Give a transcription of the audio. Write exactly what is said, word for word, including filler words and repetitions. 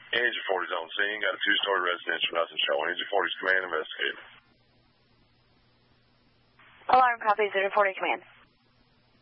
Angel forty's on scene. Got a two-story residential, nothing showing. Angel forty's command, investigator. Alarm copy, zero forty command.